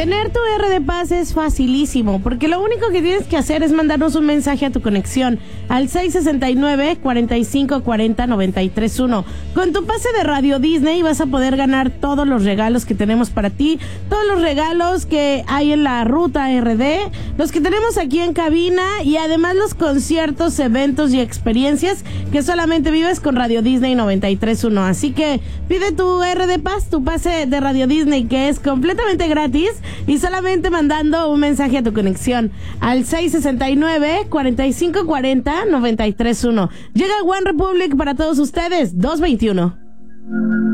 Tener tu R de Paz es facilísimo, porque lo único que tienes que hacer es mandarnos un mensaje a tu conexión al 669-4540-931. Con tu pase de Radio Disney vas a poder ganar todos los regalos que tenemos para ti, todos los regalos que hay en la ruta RD, los que tenemos aquí en cabina y además los conciertos, eventos y experiencias que solamente vives con Radio Disney 93.1. Así que pide tu R de Paz, tu pase de Radio Disney, que es completamente gratis, y solamente mandando un mensaje a tu conexión al 669-4540-931. Llega One Republic para todos ustedes, 221.